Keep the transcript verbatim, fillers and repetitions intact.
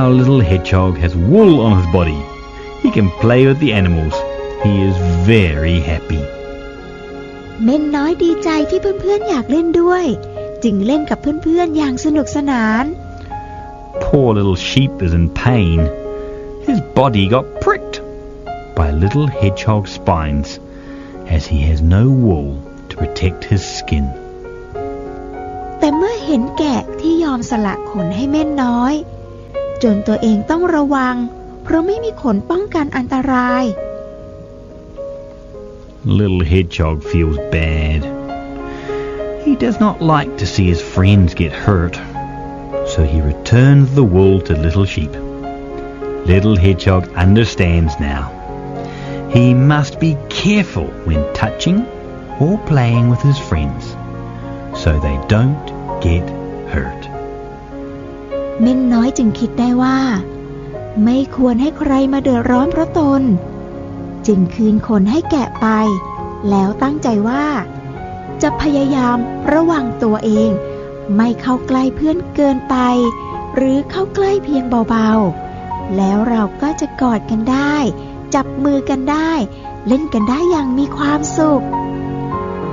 little hedgehog has wool on his body. He can play with the animals. He is very happy. เม่นน้อยดีใจที่เพื่อนๆอยากเล่นด้วยจึงเล่นกับเพื่อนๆอย่างสนุกสนาน Poor little sheep is in pain. His body got pricked by little hedgehog spines as he has no wool to protect his skin. แต่เมื่อเห็นแกะที่ยอมสละขนให้เม่นน้อยจนตัวเองต้องระวังเพราะไม่มีขนป้องกันอันตราย Little hedgehog feels bad. He does not like to see his friends get hurt, so he returns the wool to little sheep. Little hedgehog understands now. He must be careful when touching or playing with his friends, so they don't get hurt. เม่นน้อยจึงคิดได้ว่าไม่ควรให้ใครมาเดือดร้อนเพราะตนจึงคืนขนให้แกะไปแล้วตั้งใจว่าจะพยายามระวังตัวเองไม่เข้าใกล้เพื่อนเกินไปหรือเข้าใกล้เพียงเบาๆแล้วเราก็จะกอดกันได้จับมือกันได้เล่นกันได้อย่างมีความสุข